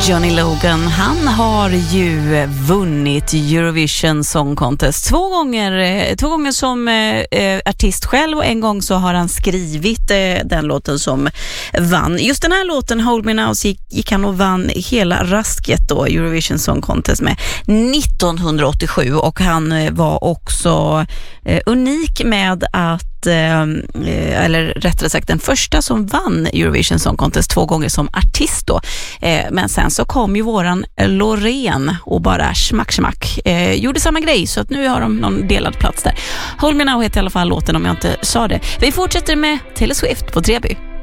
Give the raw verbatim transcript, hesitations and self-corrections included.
Johnny Logan, han har ju vunnit Eurovision Song Contest två gånger, två gånger som eh, artist själv, och en gång så har han skrivit eh, den låten som vann. Just den här låten, Hold Me Now, gick, gick han och vann hela rasket då, Eurovision Song Contest med nittonhundraåttiosju, och han eh, var också eh, unik med att eh, eller rättare sagt den första som vann Eurovision Song Contest två gånger som artist då. Eh, men sen så kom ju våran Loreen och bara smack smack eh, gjorde samma grej, så att nu har de någon delad plats där. Hold Me Now heter i alla fall låten, om jag inte sa det. Vi fortsätter med Taylor Swift på tre B.